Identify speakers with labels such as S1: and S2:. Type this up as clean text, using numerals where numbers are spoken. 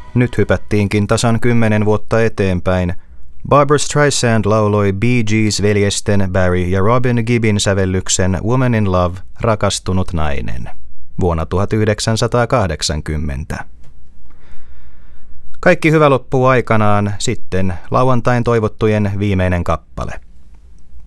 S1: Nyt hypättiinkin tasan 10 vuotta eteenpäin. Barbra Streisand lauloi Bee Gees-veljesten Barry ja Robin Gibbin sävellyksen Woman in Love, rakastunut nainen, vuonna 1980. Kaikki hyvä loppuu aikanaan, sitten lauantain toivottujen viimeinen kappale.